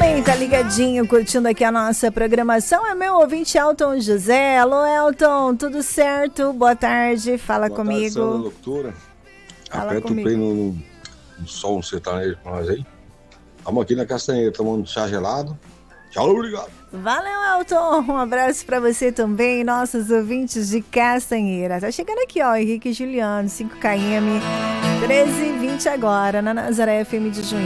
também tá ligadinho, curtindo aqui a nossa programação, é meu ouvinte Elton José. Alô, Elton, tudo certo? Boa tarde, fala Boa comigo. Boa tarde, doutora. Aperta o play no sol no sertanejo pra nós aí. Estamos aqui na Castanheira, tomando chá gelado. Tchau, obrigado. Valeu, Elton. Um abraço pra você também, nossos ouvintes de Castanheira. Tá chegando aqui, ó, Henrique e Juliano, 5km, 13h20 agora, na Nazaré FM de Junho.